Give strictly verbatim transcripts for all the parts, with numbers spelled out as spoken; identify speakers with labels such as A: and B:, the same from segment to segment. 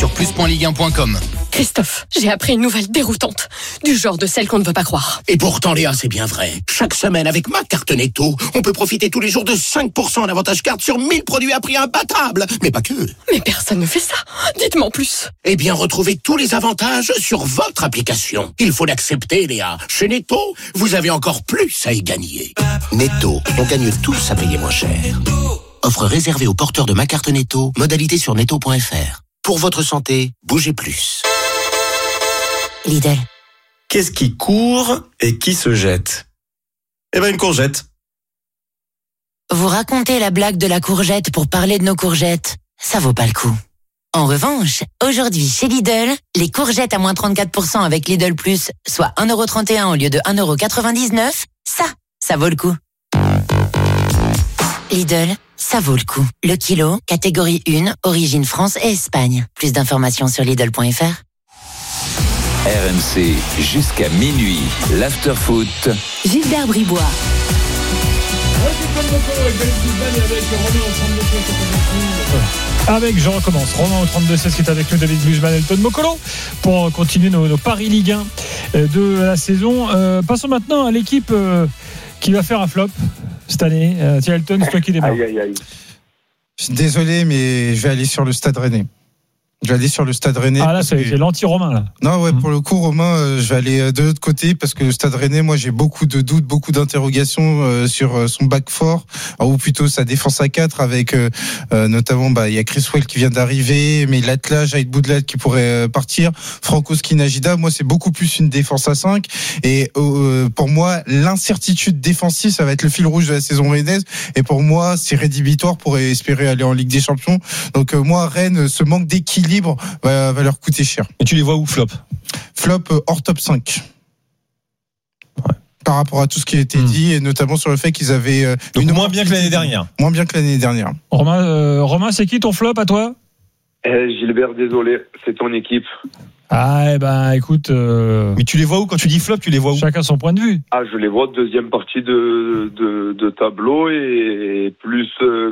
A: sur plus point ligue un point com.
B: Christophe, j'ai appris une nouvelle déroutante, du genre de celle qu'on ne veut pas croire.
C: Et pourtant, Léa, c'est bien vrai. Chaque semaine, avec ma carte Netto, on peut profiter tous les jours de cinq pour cent d'avantage carte sur mille produits à prix imbattable. Mais pas que.
B: Mais personne ne fait ça. Dites-moi en plus.
C: Eh bien, retrouvez tous les avantages sur votre application. Il faut l'accepter, Léa. Chez Netto, vous avez encore plus à y gagner. Netto, on gagne tous à payer moins cher. Offre réservée aux porteurs de ma carte Netto. Modalité sur netto point f r. Pour votre santé, bougez plus.
B: Lidl.
D: Qu'est-ce qui court et qui se jette ? Eh ben une courgette.
E: Vous racontez la blague de la courgette pour parler de nos courgettes. Ça vaut pas le coup. En revanche, aujourd'hui chez Lidl, les courgettes à moins trente-quatre pour cent avec Lidl Plus, soit un euro trente et un au lieu de un euro quatre-vingt-dix-neuf, ça, ça vaut le coup. Lidl, ça vaut le coup. Le kilo, catégorie un, origine France et Espagne. Plus d'informations sur Lidl point f r.
F: R M C jusqu'à minuit, l'afterfoot.
E: Gilbert Bribois.
G: Avec, je recommence, Romain au trente-deux seize qui est avec nous, David Glusman, Elton Mokolo, pour continuer nos, nos paris Ligue un de la saison. Euh, passons maintenant à l'équipe euh, qui va faire un flop cette année. Euh, tiens, Elton, c'est toi qui démarre.
H: Aïe, aïe, aïe.
I: Je suis désolé, mais je vais aller sur le Stade Rennais. Je vais aller sur le Stade Rennais.
G: Ah là, c'est, que... c'est l'anti-Romain là.
I: Non, ouais, mmh. Pour le coup, Romain, euh, je vais aller de l'autre côté parce que le Stade Rennais, moi, j'ai beaucoup de doutes, beaucoup d'interrogations euh, sur euh, son back four, ou plutôt sa défense à quatre, avec euh, euh, notamment, bah, il y a Chris Well qui vient d'arriver, mais l'Atlas, Jaïd Boudlat qui pourrait euh, partir, Franco Skinagida. Moi, c'est beaucoup plus une défense à cinq. Et euh, pour moi, l'incertitude défensive, ça va être le fil rouge de la saison rennaise. Et pour moi, c'est rédhibitoire pour espérer aller en Ligue des Champions. Donc euh, moi, Rennes, ce manque d'équilibre Va, va leur coûter cher.
D: Et tu les vois où, flop ?
I: Flop hors top cinq. Ouais. Par rapport à tout ce qui a été mmh. dit, et notamment sur le fait qu'ils avaient euh,
D: Donc une moins bien que l'année dernière.
I: Moins bien que l'année dernière.
G: Romain, euh, Romain, c'est qui ton flop à toi ?
H: eh, Gilbert, désolé, c'est ton équipe.
G: Ah, eh ben, écoute. Euh...
D: Mais tu les vois où quand tu dis flop, tu les vois où ?
G: Chacun son point de vue.
H: Ah, je les vois deuxième partie de, de, de tableau et plus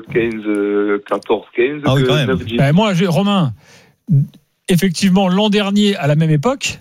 H: quinze, quatorze, quinze.
D: Ah oui, quand même.
G: Ben, moi, j'ai, Romain, effectivement, l'an dernier, à la même époque,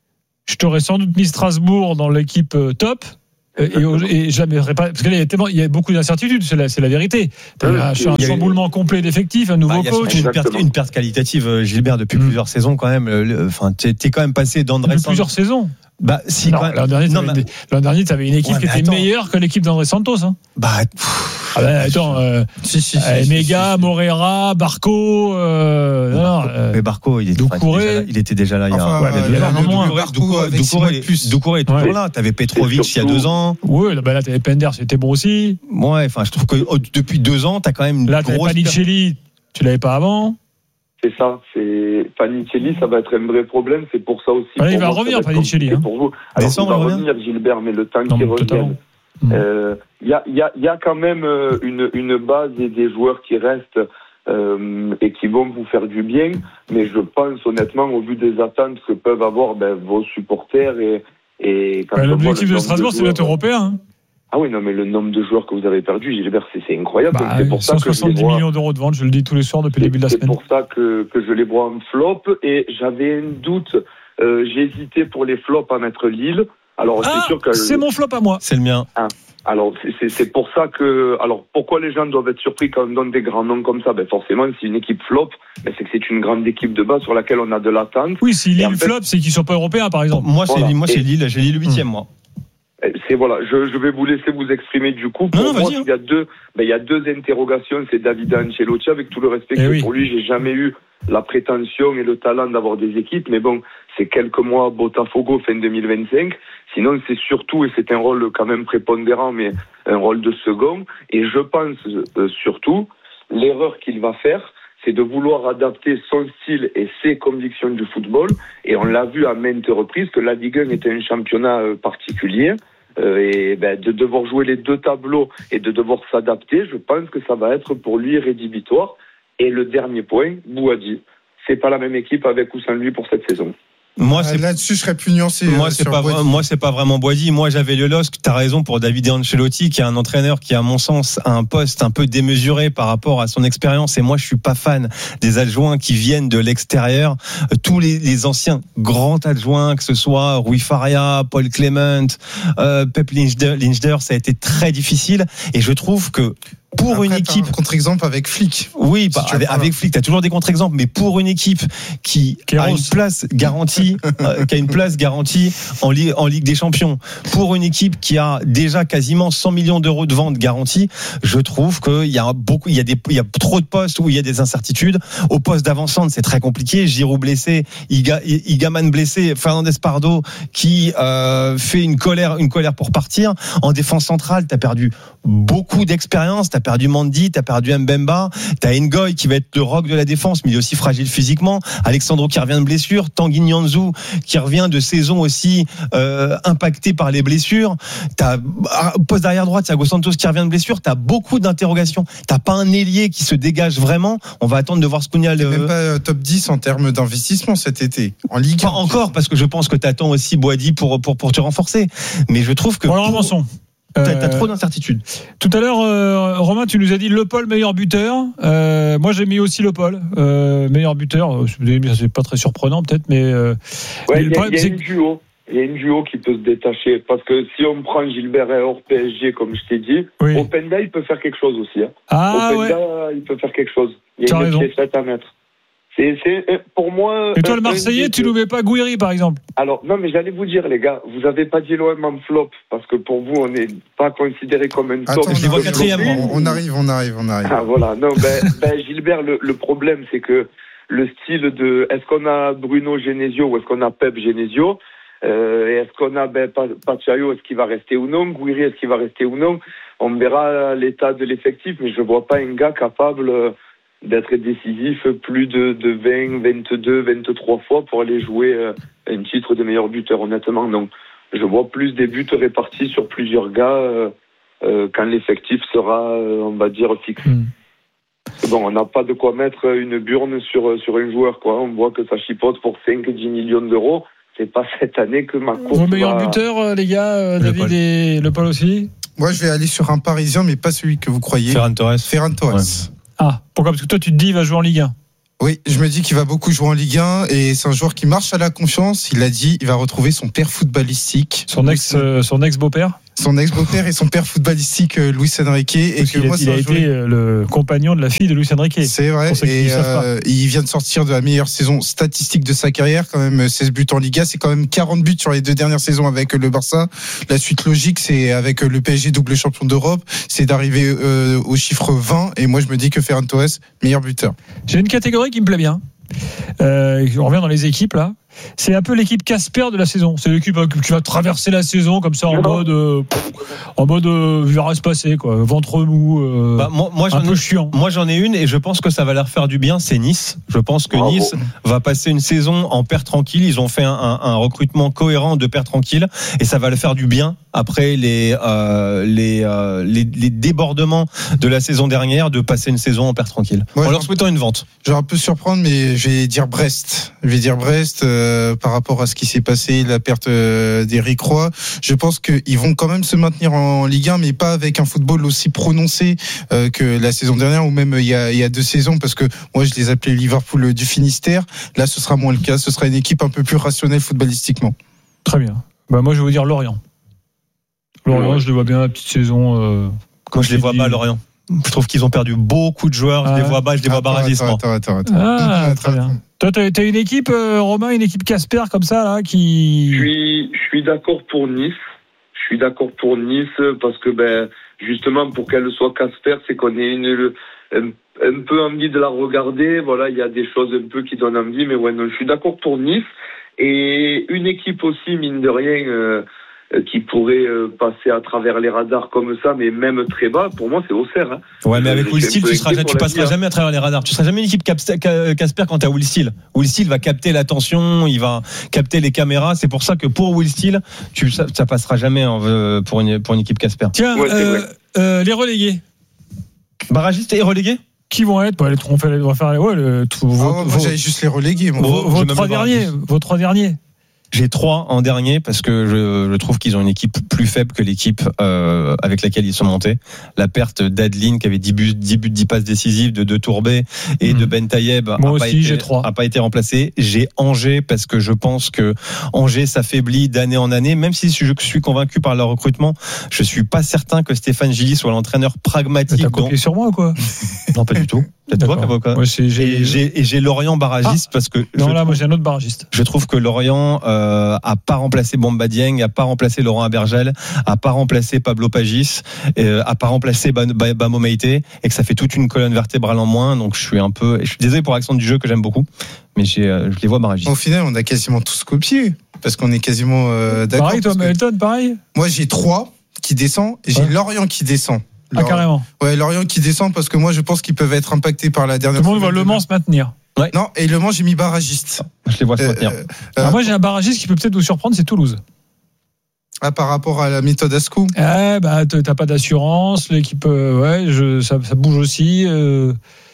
G: je t'aurais sans doute mis Strasbourg dans l'équipe top. Et, et jamais pas, parce qu'il y a tellement, il y a beaucoup d'incertitudes, c'est la, c'est la vérité. T'as un, un chamboulement complet d'effectifs, un nouveau
D: bah,
G: coach.
D: Une perte, une perte qualitative, Gilbert, depuis mmh. plusieurs saisons quand même. Enfin, t'es, t'es quand même passé d'André.
G: Depuis plusieurs saisons.
D: Bah, si.
G: Non,
D: quand
G: l'an dernier,
D: non,
G: t'avais, bah, l'an dernier, t'avais une équipe ouais, qui était attends. meilleure que l'équipe d'André Santos. Hein.
D: Bah.
G: Ah bah, attends, euh, si, si, si, euh, si, Mega, si, si. Morera, Barco, euh, non,
D: Barco,
G: euh,
D: mais Barco, il était, enfin, il était déjà là, il était déjà là il y a
I: enfin,
D: ouais,
I: euh, là,
D: Doucouré,
I: Doucouré,
D: Doucouré est toujours ouais. là. T'avais Petrovic il y a deux ans.
G: Oui, bah là, t'avais Pender, c'était bon aussi.
D: Ouais, enfin, je trouve que oh, depuis deux ans, t'as quand même une
G: là, t'avais Panicelli, tu l'avais pas avant.
H: C'est ça, c'est Panicelli, ça va être un vrai problème. C'est pour ça aussi.
G: Ouais, il va revenir, Panicelli. Hein.
H: Pour vous. Alors, il va revenir, Gilbert, mais le temps qu'il revienne. Il euh, y, a, y, a, y a quand même une, une base et des joueurs qui restent euh, et qui vont vous faire du bien, mais je pense honnêtement, au vu des attentes que peuvent avoir ben, vos supporters et, et quand
G: ben, l'objectif de Strasbourg, de c'est d'être européen. Hein.
H: Ah oui, non, mais le nombre de joueurs que vous avez perdu, Gilbert, c'est, c'est incroyable.
G: Bah,
H: c'est pour
G: cent soixante-dix
H: ça que
G: millions d'euros de vente, je le dis tous les soirs depuis le début de la
H: c'est
G: semaine.
H: C'est pour ça que, que je les vois en flop, et j'avais un doute, euh, j'ai hésité pour les flops à mettre Lille. Alors,
G: ah,
H: c'est sûr que
G: c'est mon flop à moi.
D: C'est le mien.
H: Ah, alors, c'est, c'est, c'est pour ça que... Alors, pourquoi les gens doivent être surpris quand on donne des grands noms comme ça ? Ben forcément, si une équipe flop, ben c'est que c'est une grande équipe de base sur laquelle on a de l'attente.
G: Oui, si Lille
H: fait,
G: flop, c'est qu'ils ne sont pas européens, par exemple.
D: Moi, c'est,
H: voilà.
D: moi, c'est Lille, j'ai Lille huitième, moi.
H: C'est voilà, je, je vais vous laisser vous exprimer du coup. Pour
D: non, non,
H: moi, il y a deux, ben, il y a deux interrogations. C'est David Ancelotti, avec tout le respect
G: eh
H: que
G: oui.
H: pour lui, j'ai jamais eu la prétention et le talent d'avoir des équipes. Mais bon, c'est quelques mois Botafogo fin deux mille vingt-cinq. Sinon, c'est surtout, et c'est un rôle quand même prépondérant, mais un rôle de second. Et je pense euh, surtout, l'erreur qu'il va faire, c'est de vouloir adapter son style et ses convictions du football. Et on l'a vu à maintes reprises que la Ligue un était un championnat euh, particulier. Euh, et ben, de devoir jouer les deux tableaux et de devoir s'adapter, je pense que ça va être pour lui rédhibitoire. Et le dernier point, Bouhaddi, c'est pas la même équipe avec ou sans lui pour cette saison.
A: Moi, c'est
I: là-dessus, je serais plus nuancé.
A: Moi,
I: euh,
A: c'est
I: sur
A: pas
I: Boadi.
A: moi, c'est pas vraiment Boadi. Moi, j'avais le LOSC. T'as raison pour David De Ancelotti, qui est un entraîneur qui, à mon sens, a un poste un peu démesuré par rapport à son expérience. Et moi, je suis pas fan des adjoints qui viennent de l'extérieur. Tous les, les anciens grands adjoints, que ce soit Rui Faria, Paul Clement, euh, Pep Lindner, ça a été très difficile. Et je trouve que pour
I: Après,
A: une équipe,
I: un contre-exemple avec Flick.
A: oui, bah,
I: si
A: avec, avec Flick, t'as toujours des contre-exemples, mais pour une équipe qui
G: Kéros.
A: a une place garantie, euh, qui a une place garantie en, Ligue, en Ligue des Champions, pour une équipe qui a déjà quasiment cent millions d'euros de vente garantie, je trouve qu'il y a beaucoup, il y a des, il y a trop de postes où il y a des incertitudes. Au poste d'avant-centre, c'est très compliqué. Giroud blessé, Iga, Igaman blessé, Fernandez Pardo qui euh, fait une colère, une colère pour partir. En défense centrale, t'as perdu beaucoup d'expérience. T'as perdu Mandy, t'as perdu Mbemba, t'as Ngoy qui va être le rock de la défense, mais il est aussi fragile physiquement. Alexandro qui revient de blessure, Tanguy Nianzou qui revient de saison aussi euh, impacté par les blessures. T'as poste d'arrière droite, Thiago Santos qui revient de blessure. T'as beaucoup d'interrogations. T'as pas un ailier qui se dégage vraiment. On va attendre de voir ce qu'on y a. Le...
I: Même pas euh, top dix en termes d'investissement cet été en Ligue.
A: Pas encore, parce que je pense que t'attends aussi Boadi pour pour pour te renforcer. Mais je trouve que
G: Bon, alors
A: pour...
G: avançons.
A: T'as,
G: Euh,
A: t'as trop d'incertitudes.
G: Tout à l'heure, euh, Romain, tu nous as dit Le Paul meilleur buteur. Euh, moi, j'ai mis aussi Le Paul euh, meilleur buteur. C'est pas très surprenant, peut-être, mais euh,
H: Ouais,
G: le
H: il y a,
G: problème,
H: il y a
G: c'est
H: une
G: que-
H: duo. Il y a une duo qui peut se détacher. Parce que si on prend Gilbert et hors P S G, comme je t'ai dit,
G: Oui.
H: Openda, il peut faire quelque chose aussi. Hein.
G: Ah
H: Openda,
G: ouais.
H: il peut faire quelque chose. Il y
G: Tu as
H: a une
G: raison.
H: pièce à mettre. C'est, c'est, pour moi.
G: Et toi,
H: un-
G: le Marseillais,
H: un-
G: tu nous mets pas Gouiri, par exemple.
H: Alors, non, mais j'allais vous dire, les gars, vous avez pas dit l'O M en flop, parce que pour vous, on n'est pas considéré comme un top.
I: Attends,
A: je les vois
I: on,
A: quatrième,
I: on,
A: moi.
I: on arrive, on arrive, on arrive.
H: Ah, voilà. Non, ben, ben Gilbert, le, le problème, c'est que le style de, est-ce qu'on a Bruno Genesio ou est-ce qu'on a Pep Genesio? Euh, et est-ce qu'on a ben, Pachayo, est-ce qu'il va rester ou non? Gouiri, est-ce qu'il va rester ou non? On verra l'état de l'effectif, mais je vois pas un gars capable d'être décisif plus de, de vingt, vingt-deux, vingt-trois fois pour aller jouer euh, un titre de meilleur buteur, honnêtement. Donc, je vois plus des buts répartis sur plusieurs gars euh, euh, quand l'effectif sera, euh, on va dire, fixe.
G: Mm.
H: Bon, on n'a pas de quoi mettre une burne sur, sur un joueur, quoi. On voit que ça chipote pour cinq à dix millions d'euros. C'est pas cette année que ma course
G: Vos meilleurs
H: va...
G: buteurs, euh, les gars, euh,
A: Le
G: David
A: Paul.
G: et Le Paul aussi.
I: Moi, je vais aller sur un Parisien, mais pas celui que vous croyez.
A: Ferran Torres.
I: Ferran Torres.
A: Ouais.
G: Ah, pourquoi? Parce que toi, tu te dis, il va jouer en Ligue un.
I: Oui, je me dis qu'il va beaucoup jouer en Ligue un et c'est un joueur qui marche à la confiance. Il a dit, il va retrouver son père footballistique.
G: Son ex, euh, son ex beau-père.
I: Son ex-beau-père et son père footballistique, euh, Luis Enrique. Et
G: Parce
I: que
G: qu'il a,
I: moi,
G: il
I: c'est
G: a
I: un
G: été
I: joueur-
G: euh, le compagnon de la fille de Luis Enrique.
I: C'est vrai.
G: Pour ceux qui
I: Et
G: ne savent pas.
I: euh, il vient de sortir de la meilleure saison statistique de sa carrière, quand même seize buts en Liga. C'est quand même quarante buts sur les deux dernières saisons avec le Barça. La suite logique, c'est avec le P S G double champion d'Europe, c'est d'arriver euh, au chiffre vingt. Et moi, je me dis que Ferran Torres, meilleur buteur.
G: J'ai une catégorie qui me plaît bien. Euh, on revient dans les équipes là. C'est un peu l'équipe Casper de la saison. C'est l'équipe euh, qui va traverser la saison comme ça en mode, euh, pff, en mode, euh, verra se passer quoi, ventre mou, euh,
A: Bah, moi, moi,
G: un
A: j'en
G: peu
A: ai,
G: chiant.
A: moi j'en ai une et je pense que ça va leur faire du bien, c'est Nice. Je pense que
H: Bravo.
A: Nice va passer une saison en père tranquille. Ils ont fait un, un, un recrutement cohérent de père tranquille et ça va leur faire du bien après les, euh, les, euh, les, les débordements de la saison dernière de passer une saison en père tranquille.
I: Ouais,
A: en leur
I: non.
A: souhaitant une vente.
I: Je vais un peu surprendre, mais je vais dire Brest. Je vais dire Brest euh, par rapport à ce qui s'est passé, la perte euh, d'Éric Roy. Je pense qu'ils vont quand même se maintenir en Ligue un, mais pas avec un football aussi prononcé euh, que la saison dernière ou même il y a, il y a deux saisons, parce que moi je les appelais Liverpool du Finistère. Là, ce sera moins le cas. Ce sera une équipe un peu plus rationnelle footballistiquement.
G: Très bien. Bah, moi, je vais vous dire Lorient. Lorient,
H: Ouais.
G: je les vois bien la petite saison. Euh,
A: Moi
G: comme
A: je les
G: tu
A: vois
G: dis.
A: bas à Lorient. Je trouve qu'ils ont perdu beaucoup de joueurs. Je
G: Ah
A: les
G: ouais.
A: vois bas, je les vois
I: Attends,
A: barragisme.
I: attends, attends, attends, attends.
G: Ah,
I: Attends,
G: très bien.
I: attends.
G: Toi, t'as, t'as une équipe, euh, Romain, une équipe Casper comme ça là, qui.
H: Je suis, je suis d'accord pour Nice. Je suis d'accord pour Nice parce que, ben, justement, pour qu'elle soit Casper, c'est qu'on ait une, un, un peu envie de la regarder. Voilà, il y a des choses un peu qui donnent envie, mais ouais, non, je suis d'accord pour Nice. Et une équipe aussi, mine de rien, euh, qui pourrait euh, passer à travers les radars comme ça, mais même très bas, pour moi, c'est Auxerre. Hein.
A: Ouais, mais avec
H: Je
A: Will
H: suis
A: Steele,
H: un peu
A: tu, seras,
H: inquiet
A: tu
H: pour
A: passeras
H: l'avenir.
A: jamais à travers les radars. Tu seras jamais une équipe Casper quand t'as Will Steele. Will Steele va capter l'attention, il va capter les caméras. C'est pour ça que pour Will Steele, tu, ça, ça passera jamais en, euh, pour, une, pour une équipe Casper.
G: Tiens,
H: Ouais, c'est
G: euh,
H: vrai.
G: euh, les relégués.
A: Barragiste et relégué
G: Qui vont être bah, on, fait, on va faire ouais, le, tout, vos,
I: Ah, moi,
G: vos-
I: j'avais juste les relégués. Moi.
G: vos-
A: J'ai
G: vos
A: même
G: trois
A: le
G: derniers.
A: barragiste.
G: Vos trois derniers.
A: J'ai trois en dernier parce que je, je trouve qu'ils ont une équipe plus faible que l'équipe euh, avec laquelle ils sont montés. La perte d'Adeline qui avait dix buts, dix buts, dix passes décisives, de, de Tourbet et mmh. de Ben Taïeb a
G: Moi
A: pas,
G: aussi,
A: été,
G: j'ai trois.
A: a pas été remplacé. J'ai Angers parce que je pense que Angers s'affaiblit d'année en année. Même si je suis convaincu par leur recrutement, je suis pas certain que Stéphane Gilly soit l'entraîneur pragmatique.
G: T'as copié
A: dont...
G: sur moi ou quoi?
A: Non, pas du tout. C'est toi, Cavoca.
G: Moi, c'est, j'ai...
A: Et, j'ai, et j'ai Lorient barragiste ah. parce que.
G: Non, là,
A: trouve,
G: moi, j'ai un autre barragiste.
A: Je trouve que Lorient euh, a pas remplacé Bamba Dieng, a pas remplacé Laurent Abergel, a pas remplacé Pablo Pagis, euh, a pas remplacé Bamo Meïté, et que ça fait toute une colonne vertébrale en moins. Donc, je suis un peu. Je suis désolé pour l'accent du jeu que j'aime beaucoup, mais j'ai, euh, je les vois barragistes.
I: Au final, on a quasiment tous copié parce qu'on est quasiment euh, d'accord.
G: Pareil, toi, Melton, pareil.
I: Moi, j'ai trois qui descend et j'ai ouais. Lorient qui descend.
G: Ah, carrément.
I: Ouais, Lorient qui descend parce que moi, je pense qu'ils peuvent être impactés par la dernière.
G: Tout le monde va Le Mans se maintenir.
I: Ouais. Non, et Le Mans, j'ai mis barragiste.
A: Je les vois se maintenir. Euh,
G: euh, euh, moi, j'ai un barragiste qui peut peut-être vous surprendre, c'est Toulouse.
I: Ah, par rapport à la méthode Ascou.
G: Eh, bah, t'as pas d'assurance, l'équipe, euh, ouais, je, ça, ça bouge aussi. Euh,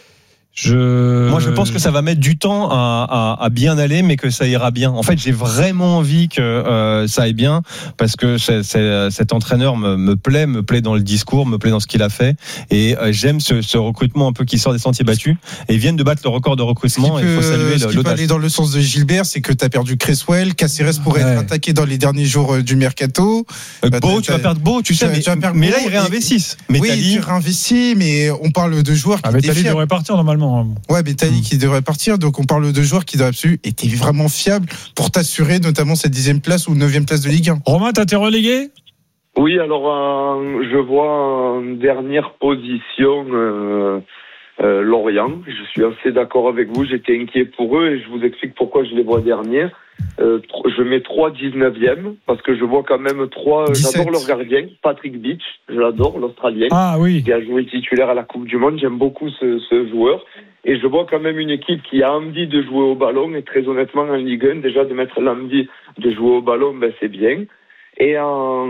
G: je...
A: Moi, je pense que ça va mettre du temps à, à, à bien aller, mais que ça ira bien. En fait, j'ai vraiment envie que euh, ça aille bien, parce que c'est, c'est, cet entraîneur me, me plaît, me plaît dans le discours, me plaît dans ce qu'il a fait, et euh, j'aime ce, ce recrutement un peu qui sort des sentiers battus. Et ils viennent de battre le record de recrutement. Il faut saluer
I: ce qui peut aller dans le sens de Gilbert, c'est que t'as perdu Cresswell, Caceres pourrait ouais. être attaqué dans les derniers jours du mercato.
A: Euh, Beau, tu vas perdre Beau, tu sais, mais, tu mais là ils réinvestissent.
I: Oui, tu réinvestis, mais on parle de joueurs qui
G: ah, Métali devrait partir normalement.
I: Ouais, Métali mmh. qui devrait partir, donc on parle de joueurs qui doivent absolument être vraiment fiables pour t'assurer notamment cette dixième place ou neuvième place de Ligue un.
G: Romain, t'as été relégué ?
H: Oui, alors euh, je vois en dernière position euh, euh, Lorient. Je suis assez d'accord avec vous, j'étais inquiet pour eux et je vous explique pourquoi je les vois derniers. Euh, je mets trois dix-neuvième parce que je vois quand même trois. J'adore leur gardien, Patrick Beach, je l'adore, l'Australien.
G: Ah oui.
H: Qui a joué titulaire à la Coupe du Monde. J'aime beaucoup ce, ce joueur. Et je vois quand même une équipe qui a envie de jouer au ballon. Et très honnêtement, en Ligue un, déjà de mettre l'envie de jouer au ballon, ben c'est bien. Et en,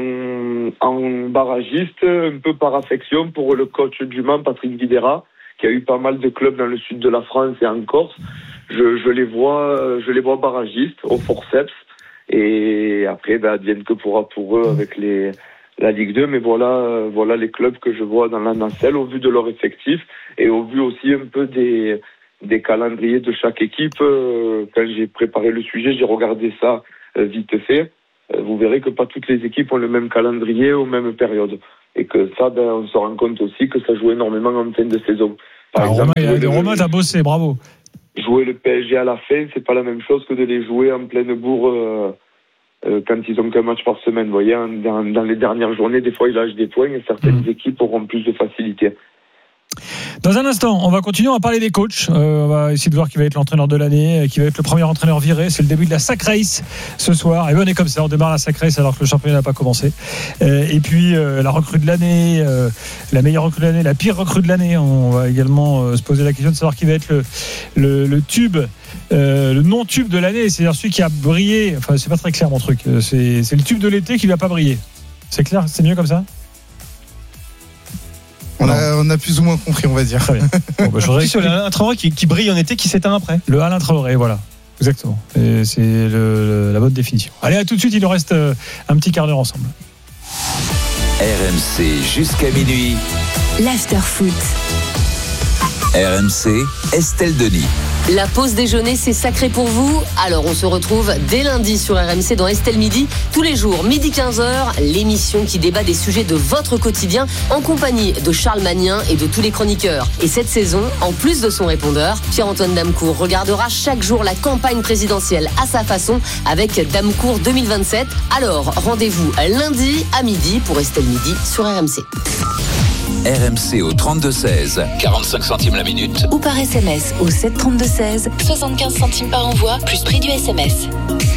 H: en barragiste, un peu par affection pour le coach du Mans, Patrick Videra, qui a eu pas mal de clubs dans le sud de la France et en Corse. Je, je les vois, je les vois barragistes au forceps. Et après, ben, advienne que pourra pour eux avec les, la Ligue deux. Mais voilà, voilà les clubs que je vois dans la nacelle au vu de leur effectif et au vu aussi un peu des, des calendriers de chaque équipe. Quand j'ai préparé le sujet, j'ai regardé ça vite fait. Vous verrez que pas toutes les équipes ont le même calendrier aux mêmes périodes. Et que ça, ben, on se rend compte aussi que ça joue énormément en fin de saison. Par
G: ah,
H: exemple,
G: Romain, le, Romain t'as bossé, bravo.
H: Jouer le P S G à la fin, c'est pas la même chose que de les jouer en pleine bourre euh, euh, quand ils ont qu'un match par semaine. Vous voyez, dans, dans les dernières journées, des fois, ils lâchent des points et certaines mmh. équipes auront plus de facilité.
G: Dans un instant, on va continuer à parler des coachs. Euh, on va essayer de voir qui va être l'entraîneur de l'année, qui va être le premier entraîneur viré. C'est le début de la sac race ce soir. Et bien, on est comme ça, on démarre la sac race alors que le championnat n'a pas commencé. Euh, et puis, euh, la recrue de l'année, euh, la meilleure recrue de l'année, la pire recrue de l'année. On va également euh, se poser la question de savoir qui va être le, le, le tube, euh, le non-tube de l'année. C'est-à-dire celui qui a brillé. Enfin, c'est pas très clair mon truc. C'est, c'est le tube de l'été qui ne va pas briller. C'est clair, c'est mieux comme ça ?
I: On a, on a plus ou moins compris, on va dire. Très bien.
A: Bon, bah, je sur Alain Traoré qui, qui brille en été, qui s'éteint après.
G: Le Alain Traoré, voilà. Exactement. Et c'est le, le, la bonne définition. Allez, à tout de suite, il nous reste un petit quart d'heure ensemble.
F: R M C jusqu'à minuit.
J: L'after-foot.
F: R M C, Estelle Denis.
B: La pause déjeuner, c'est sacré pour vous. Alors, on se retrouve dès lundi sur R M C dans Estelle Midi. Tous les jours, midi quinze heures, l'émission qui débat des sujets de votre quotidien en compagnie de Charles Magnin et de tous les chroniqueurs. Et cette saison, en plus de son répondeur, Pierre-Antoine Damecourt regardera chaque jour la campagne présidentielle à sa façon avec Damecourt deux mille vingt-sept. Alors, rendez-vous lundi à midi pour Estelle Midi sur R M C.
F: R M C au trente-deux seize, quarante-cinq centimes la minute.
J: Ou par S M S au sept trente-deux seize, soixante-quinze centimes par envoi, plus prix du S M S.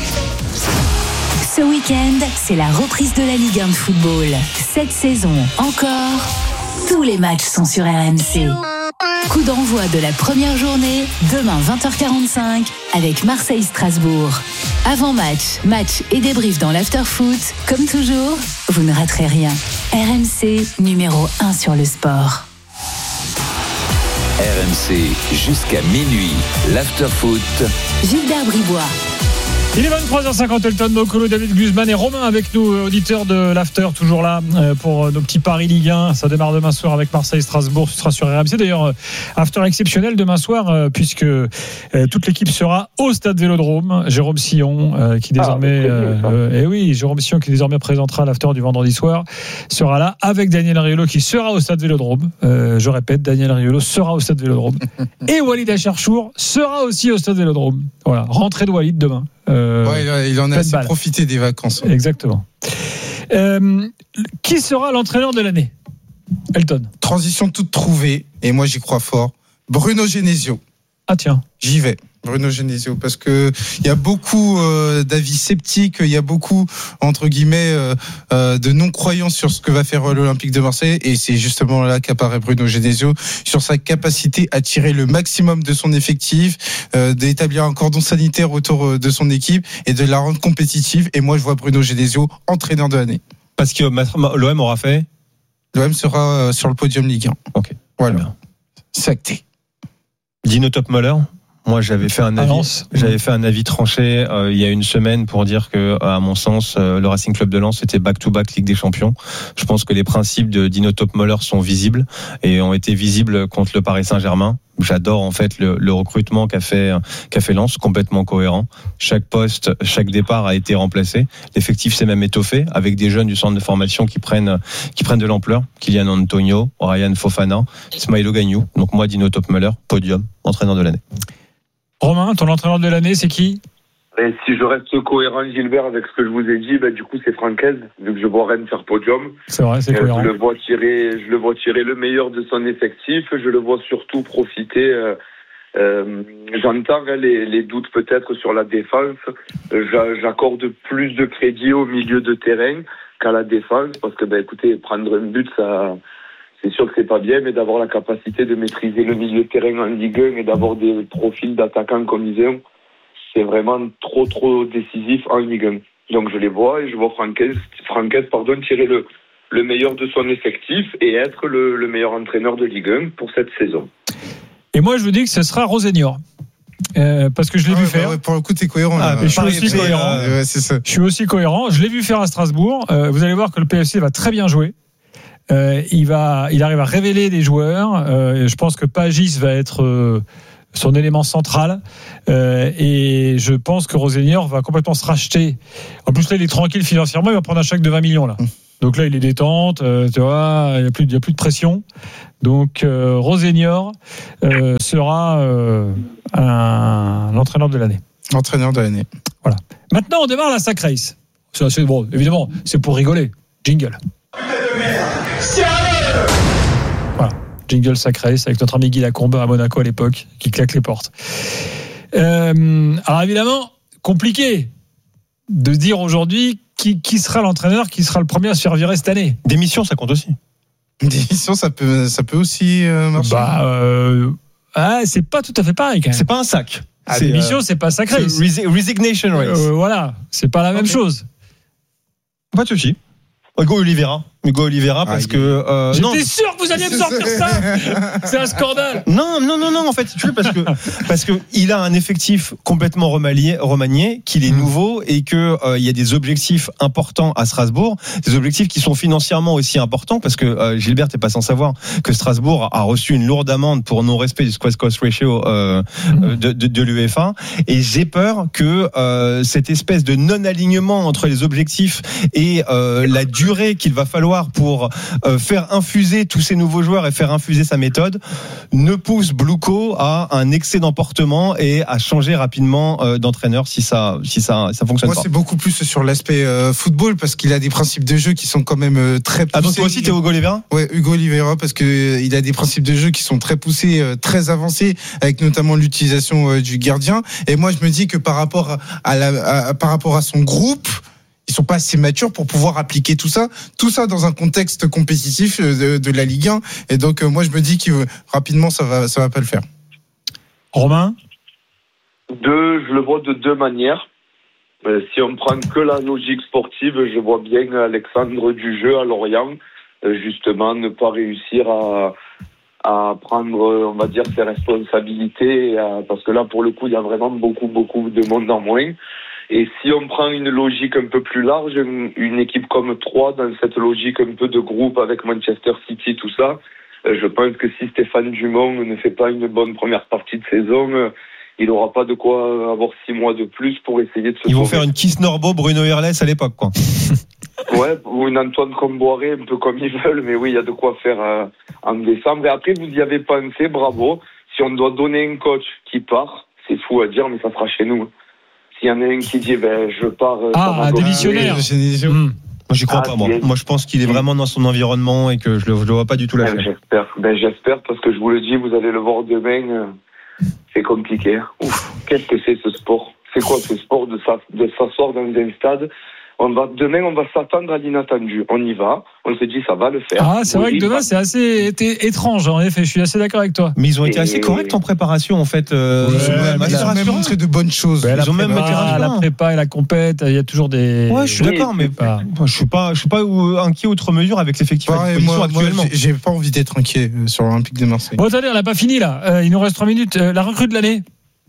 J: Ce week-end, c'est la reprise de la Ligue un de football. Cette saison encore, tous les matchs sont sur R M C. Coup d'envoi de la première journée, demain vingt heures quarante-cinq, avec Marseille-Strasbourg. Avant match, match et débrief dans l'after-foot. Comme toujours, vous ne raterez rien. R M C, numéro un sur le sport.
F: R M C, jusqu'à minuit, l'after-foot.
J: Gilbert Bribois.
G: Il est vingt-trois heures cinquante, Elton Mokolo, David Guzman et Romain avec nous, auditeurs de l'After, toujours là pour nos petits paris Ligue un. Ça démarre demain soir avec Marseille-Strasbourg, ce sera sur R M C. D'ailleurs, After exceptionnel demain soir, puisque toute l'équipe sera au Stade Vélodrome. Jérôme Sillon, qui désormais, ah, euh, euh, et oui, Jérôme Sillon qui désormais présentera l'After du vendredi soir, sera là avec Daniel Riolo qui sera au Stade Vélodrome. Euh, je répète, Daniel Riolo sera au Stade Vélodrome. Et Walid Acharchour sera aussi au Stade Vélodrome. Voilà, rentrée de Walid demain. Euh,
I: ouais, il en a assez profité des vacances.
G: Exactement. Euh, qui sera l'entraîneur de l'année, Elton?
I: Transition toute trouvée, et moi j'y crois fort. Bruno Genesio.
G: Ah tiens.
I: J'y vais. Bruno Genesio, parce que il y a beaucoup euh, d'avis sceptiques, il y a beaucoup entre guillemets euh, euh, de non-croyants sur ce que va faire l'Olympique de Marseille, et c'est justement là qu'apparaît Bruno Genesio sur sa capacité à tirer le maximum de son effectif, euh, d'établir un cordon sanitaire autour de son équipe et de la rendre compétitive. Et moi, je vois Bruno Genesio entraîneur de l'année.
A: Parce que l'O M aura fait.
I: L'O M sera sur le podium Ligue un.
A: Ok.
I: Voilà. C'est acté.
A: Dino Topmöller. Moi, j'avais fait un avis, j'avais fait un avis tranché euh, il y a une semaine pour dire que, à mon sens, euh, le Racing Club de Lens était back-to-back Ligue des Champions. Je pense que les principes de Dino Topmöller sont visibles et ont été visibles contre le Paris Saint-Germain. J'adore en fait le, le recrutement qu'a fait qu'a fait Lens, complètement cohérent. Chaque poste, chaque départ a été remplacé. L'effectif s'est même étoffé avec des jeunes du centre de formation qui prennent qui prennent de l'ampleur. Kylian Antonio, Ryan Fofana, Ismaïlo Gagnou. Donc moi, Dino Topmöller, podium, entraîneur de l'année.
G: Romain, ton entraîneur de l'année, c'est qui?
H: Et si je reste cohérent, Gilbert, avec ce que je vous ai dit, bah, du coup, c'est Franquez, vu que je vois Rennes faire podium.
G: C'est vrai, c'est cohérent.
H: Je le vois tirer, je le vois tirer le meilleur de son effectif. Je le vois surtout profiter. Euh, euh, j'entends les, les doutes peut-être sur la défense. J'accorde plus de crédit au milieu de terrain qu'à la défense, parce que, bah, écoutez, prendre un but, ça, c'est sûr que c'est pas bien, mais d'avoir la capacité de maîtriser le milieu de terrain en Ligue un et d'avoir des profils d'attaquants comme ils ont, c'est vraiment trop trop décisif en Ligue un. Donc je les vois et je vois Franquez, Franquez pardon, tirer le, le meilleur de son effectif et être le, le meilleur entraîneur de Ligue un pour cette saison.
G: Et moi je vous dis que ce sera Rosenior. Euh, parce que je l'ai
I: ah
G: vu
I: ouais,
G: faire.
I: Bah ouais, pour le coup, t'es cohérent.
G: Ah, je suis aussi cohérent.
I: Euh, ouais, c'est ça.
G: Je suis aussi cohérent. Je l'ai vu faire à Strasbourg. Euh, vous allez voir que le P S C va très bien jouer. Euh, il va, il arrive à révéler des joueurs. Euh, je pense que Pagis va être euh, son élément central. Euh, et je pense que Rosenior va complètement se racheter. En plus là, il est tranquille financièrement. Il va prendre un chèque de vingt millions là. Donc là, il est détente. Euh, tu vois, il y a plus, il y a plus de pression. Donc euh, Rosenior euh, sera euh, un, l'entraîneur de l'année.
I: Entraîneur de l'année.
G: Voilà. Maintenant, on démarre la Sac Race. C'est, c'est bon, évidemment, c'est pour rigoler. Jingle. Voilà, jingle Sac Race avec notre ami Guy Lacombe à Monaco à l'époque, qui claque les portes. Euh, alors évidemment, compliqué de dire aujourd'hui qui, qui sera l'entraîneur, qui sera le premier à se faire virer cette année.
A: Démission, ça compte aussi.
I: Démission, ça peut, ça peut aussi euh, marcher.
G: Bah, euh, ah, c'est pas tout à fait pareil quand même.
A: C'est pas un sac.
G: Ah, démission, euh, c'est pas Sac Race.
A: C'est resignation race.
G: Euh, voilà, c'est pas la même okay. chose.
A: Pas de souci. Hugo Oliveira. Hugo Oliveira parce ah, que euh,
G: j'étais non. sûr que vous alliez me sortir ça. C'est un scandale.
A: Non non non non en fait tu veux parce que parce que il a un effectif complètement remanié remanié qu'il est mmh. nouveau et que il euh, y a des objectifs importants à Strasbourg, des objectifs qui sont financièrement aussi importants parce que euh, Gilbert t'es pas sans savoir que Strasbourg a reçu une lourde amende pour non-respect du squad cost ratio euh, mmh. de, de, de l'UEFA et j'ai peur que euh, cette espèce de non-alignement entre les objectifs et euh, la durée qu'il va falloir pour euh, faire infuser tous ces nouveaux joueurs et faire infuser sa méthode ne pousse Bluco à un excès d'emportement et à changer rapidement euh, d'entraîneur si ça si ça ça fonctionne
I: Moi,
A: pas.
I: Moi c'est beaucoup plus sur l'aspect euh, football parce qu'il a des principes de jeu qui sont quand même euh, très poussés.
A: Ah donc toi aussi t'es Hugo Oliveira ?
I: Ouais, Hugo Oliveira parce que euh, il a des principes de jeu qui sont très poussés, euh, très avancés avec notamment l'utilisation euh, du gardien et moi je me dis que par rapport à, à la à, par rapport à son groupe ils sont pas assez matures pour pouvoir appliquer tout ça, tout ça dans un contexte compétitif de, de la Ligue un. Et donc, moi, je me dis que rapidement, ça va, ça va pas le faire.
G: Romain ?
H: Deux, je le vois de deux manières. Euh, si on prend que la logique sportive, je vois bien Alexandre Dujeu à Lorient, euh, justement, ne pas réussir à, à prendre, on va dire, ses responsabilités, à, parce que là, pour le coup, il y a vraiment beaucoup, beaucoup de monde en moins. Et si on prend une logique un peu plus large, une, une équipe comme Troyes, dans cette logique un peu de groupe avec Manchester City, tout ça, euh, je pense que si Stéphane Dumont ne fait pas une bonne première partie de saison, euh, il n'aura pas de quoi avoir six mois de plus pour essayer de se
A: Ils vont
H: sauver.
A: faire une Kiss Norbo, Bruno Irles à l'époque, quoi.
H: Ouais, ou une Antoine Comboiré, un peu comme ils veulent, mais oui, il y a de quoi faire euh, en décembre. Et après, vous y avez pensé, bravo. Si on doit donner un coach qui part, c'est fou à dire, mais ça sera chez nous. S'il y en a un qui dit, ben, je pars...
G: Ah, un démissionnaire.
I: Mmh.
A: Moi, j'y crois
H: Ah,
A: pas, moi.
H: bien.
A: Moi, je pense qu'il est vraiment dans son environnement et que je le, je le vois pas du tout
H: Ben,
A: lâcher.
H: j'espère. Ben, j'espère, parce que je vous le dis, vous allez le voir demain. euh, c'est compliqué. Hein. Ouf, qu'est-ce que c'est ce sport? C'est quoi ce sport de, s'a- de s'asseoir dans un stade? On va, demain, on va s'attendre à l'inattendu. On y va. On se dit, ça va le faire.
G: Ah, c'est vrai que
H: Oui,
G: demain,
H: bah,
G: c'est assez été- étrange, en effet. Je suis assez d'accord avec toi.
A: Mais ils ont été
H: Et-
A: assez corrects en préparation, en fait. Euh,
G: Ouais,
A: ils ont
I: Ouais,
A: même
I: mais
A: assez
I: ils ont même
A: rassurants.
I: montré de bonnes choses.
G: Ben, la
A: Ils ont même
G: prépa,
A: été rassurants.
G: la prépa et la compète, il y a toujours des.
A: Ouais, je suis
H: Oui,
A: d'accord, mais
G: pas.
A: moi, je suis pas, je suis pas euh, inquiet outre mesure avec l'effectif à
I: Pareil,
A: disposition
I: moi, moi,
A: actuellement.
I: j'ai- j'ai pas envie d'être inquiet euh, sur l'Olympique de Marseille.
G: Bon, attendez, on n'a pas fini là. Euh, il nous reste trois minutes. Euh, la recrue de l'année.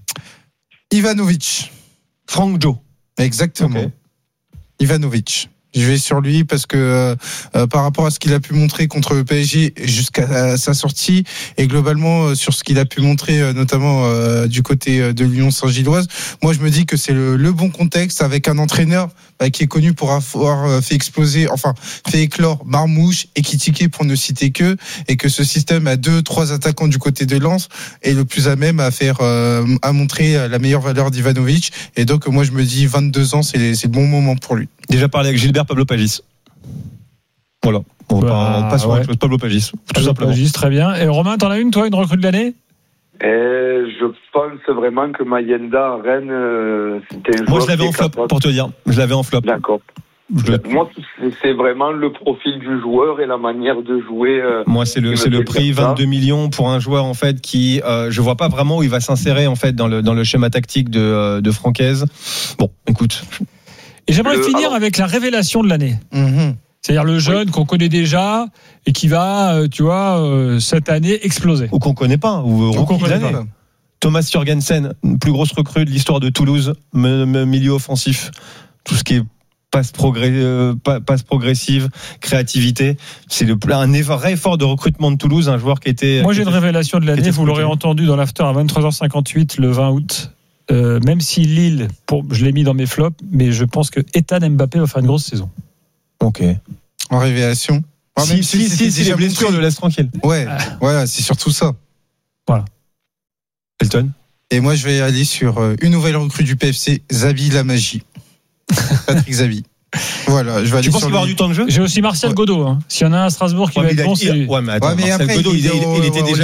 I: Ivanovic.
A: Franck Joe.
I: Exactement.
A: Ok.
I: Ivanovic. Je vais sur lui parce que euh, euh, par rapport à ce qu'il a pu montrer contre le P S G jusqu'à euh, sa sortie et globalement euh, sur ce qu'il a pu montrer euh, notamment euh, du côté euh, de l'Union Saint-Gilloise, moi je me dis que c'est le, le bon contexte avec un entraîneur bah, qui est connu pour avoir euh, fait exploser, enfin fait éclore Marmouche et Kitike pour ne citer que, et que ce système à deux, trois attaquants du côté de Lens est le plus à même à faire, euh, à montrer la meilleure valeur d'Ivanovic. Et donc moi je me dis vingt-deux ans, c'est, c'est le bon moment pour lui.
A: Déjà parlé avec Gilbert Pablo Pagis. Voilà. On,
G: Bah,
A: va, on passe sur
G: ouais.
A: autre chose. Pablo Pagis, tout simplement.
G: Juste très bien. Et Romain, t'en as une, toi, une recrue de l'année?
H: Et je pense vraiment que Mayenda à Rennes, euh, c'était un
A: Moi,
H: joueur
A: je l'avais
H: qui
A: en
H: est
A: flop,
H: capable-
A: pour te dire. Je l'avais en flop.
H: D'accord.
A: Je le-
H: Moi, c'est- c'est vraiment le profil du joueur et la manière de jouer. euh,
A: Moi, c'est le,
H: qui me
A: c'est le
H: fait
A: prix
H: dire ça.
A: vingt-deux millions pour un joueur en fait qui, euh, je vois pas vraiment où il va s'insérer en fait dans le dans le schéma tactique de euh, de Francaise. Bon, écoute,
G: Et j'aimerais
H: Le-
G: finir
H: alors-
G: avec la révélation de l'année.
I: Mmh.
G: C'est-à-dire le jeune qu'on connaît déjà et qui va, euh, tu vois, euh, cette année exploser.
A: ou qu'on connaît pas, ou
G: qu'on
A: rookie de
G: connaît
A: l'année.
G: pas.
A: Thomas Jurgensen, plus grosse recrue de l'histoire de Toulouse, me- me- milieu offensif, tout ce qui est passe, progrès, euh, pa- passe progressive, créativité, c'est le, un vrai effort de recrutement de Toulouse, un joueur qui était.
G: Moi, j'ai une
A: qui était-
G: révélation de l'année.
A: était
G: Vous l'aurez
A: scruté.
G: entendu dans l'after à vingt-trois heures cinquante-huit le vingt août. Euh, même si Lille, pour, je l'ai mis dans mes flops, mais je pense que Ethan Mbappé va faire une grosse saison.
A: Ok.
I: En révélation. Ah,
A: Si,
I: même
A: si,
I: c'était
A: si, si les
I: déjà
A: blessures
I: montré.
A: le laissent tranquille.
I: Ouais, voilà, c'est surtout ça.
A: Elton.
I: Et moi, je vais aller sur euh, une nouvelle recrue du P F C, Zabi la magie. Patrick Zabi. Voilà, je vais aller
A: Tu penses
I: sur
A: qu'il va avoir
I: lui.
A: du temps de jeu?
G: J'ai aussi Martial
I: Ouais.
G: Godot. Hein. S'il y en a un à Strasbourg qui
A: Ouais,
G: va
A: mais
G: être
A: il a-
G: bon,
A: il a-
G: c'est.
A: ouais, mais attends,
I: Ouais, mais
A: Marcel
I: après,
A: Godot,
I: il
A: il,
I: est
A: il- il
I: au-
A: était
I: au-
A: déjà